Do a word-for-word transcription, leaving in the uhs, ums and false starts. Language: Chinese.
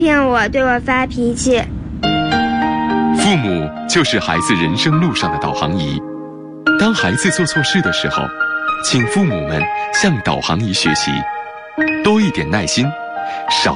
骗我，对我发脾气。 父母就是孩子人生路上的导航仪。当孩子做错事的时候，请父母们向导航仪学习，多一点耐心，少